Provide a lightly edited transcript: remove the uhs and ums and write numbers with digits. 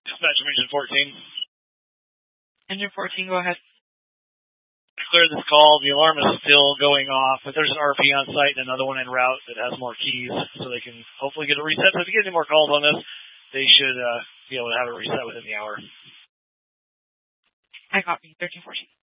Dispatch Engine 14. Engine 14, go ahead. Clear this call. The alarm is still going off, but there's an RP on site and another one en route that has more keys, so they can hopefully get it reset. So if you get any more calls on this, they should be able to have it reset within the hour. I copy. 1314.